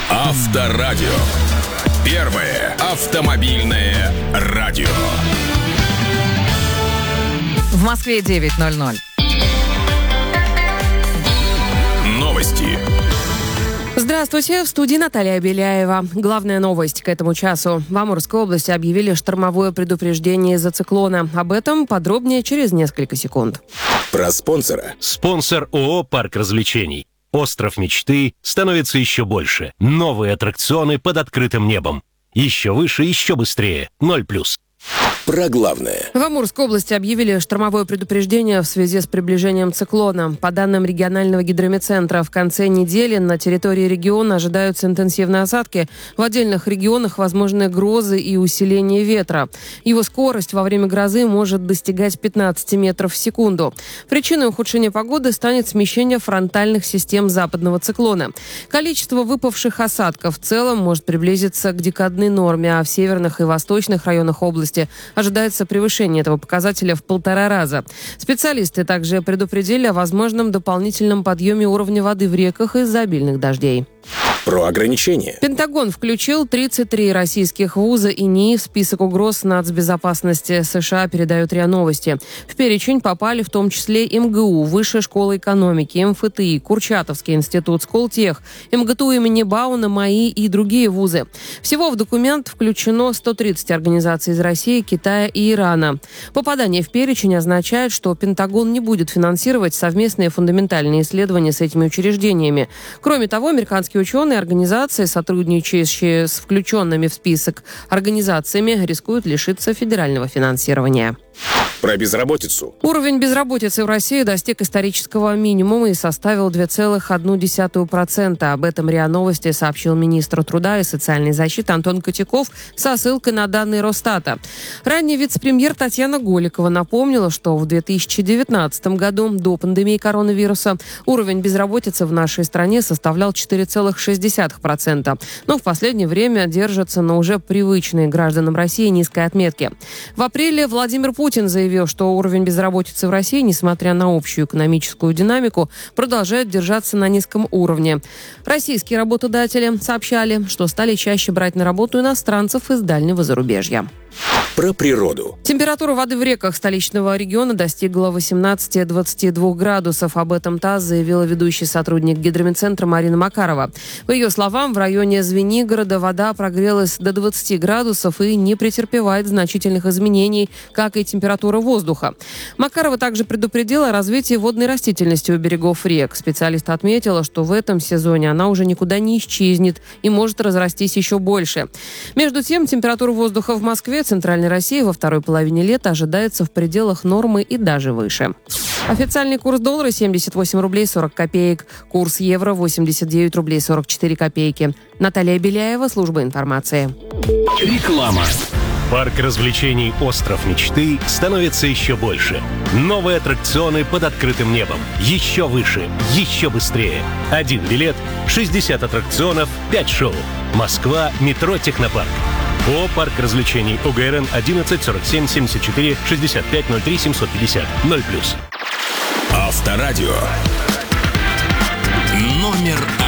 Авторадио. Первое автомобильное радио. В Москве 9:00. Новости. Здравствуйте, в студии Наталья Беляева. Главная новость к этому часу. В Амурской области объявили штормовое предупреждение из-за циклона. Об этом подробнее через несколько секунд. Про спонсора. Спонсор ООО «Парк развлечений». Остров мечты становится еще больше. Новые аттракционы под открытым небом. Еще выше, еще быстрее. 0+. Про главное. В Амурской области объявили штормовое предупреждение в связи с приближением циклона. По данным регионального гидрометцентра, в конце недели на территории региона ожидаются интенсивные осадки. В отдельных регионах возможны грозы и усиление ветра. Его скорость во время грозы может достигать 15 метров в секунду. Причиной ухудшения погоды станет смещение фронтальных систем западного циклона. Количество выпавших осадков в целом может приблизиться к декадной норме, а в северных и восточных районах области ожидается превышение этого показателя в 1,5 раза. Специалисты также предупредили о возможном дополнительном подъеме уровня воды в реках из-за обильных дождей. Про ограничения. Пентагон включил 33 российских вуза и НИИ в список угроз нацбезопасности США, передают РИА Новости. В перечень попали в том числе МГУ, Высшая школа экономики, МФТИ, Курчатовский институт, Сколтех, МГТУ имени Бауна, МАИ и другие вузы. Всего в документ включено 130 организаций из России, Китая и Ирана. Попадание в перечень означает, что Пентагон не будет финансировать совместные фундаментальные исследования с этими учреждениями. Кроме того, американские ученые и организации, сотрудничающие с включенными в список организациями, рискуют лишиться федерального финансирования. Про безработицу. Уровень безработицы в России достиг исторического минимума и составил 2,1%. Об этом РИА Новости сообщил министр труда и социальной защиты Антон Котяков со ссылкой на данные Росстата. Ранее вице-премьер Татьяна Голикова напомнила, что в 2019 году, до пандемии коронавируса, уровень безработицы в нашей стране составлял 4,6%. Но в последнее время держится на уже привычной гражданам России низкой отметке. В апреле Владимир Путин заявил, что уровень безработицы в России, несмотря на общую экономическую динамику, продолжает держаться на низком уровне. Российские работодатели сообщали, что стали чаще брать на работу иностранцев из дальнего зарубежья. Про природу. Температура воды в реках столичного региона достигла 18-22 градусов. Об этом ТАСС заявила ведущий сотрудник гидрометцентра Марина Макарова. По ее словам, в районе Звенигорода вода прогрелась до 20 градусов и не претерпевает значительных изменений, как и температура воздуха. Макарова также предупредила о развитии водной растительности у берегов рек. Специалист отметила, что в этом сезоне она уже никуда не исчезнет и может разрастись еще больше. Между тем, температура воздуха в Москве, Центральной России во второй половине лета ожидается в пределах нормы и даже выше. Официальный курс доллара 78 рублей 40 копеек. Курс евро 89 рублей 44 копейки. Наталья Беляева, служба информации. Реклама. Парк развлечений «Остров мечты» становится еще больше. Новые аттракционы под открытым небом. Еще выше, еще быстрее. 1 билет, 60 аттракционов, 5 шоу. Москва, метро «Технопарк». ООО «Парк развлечений», ОГРН 11 47 74 65 03 750 0+. Авторадио. Номер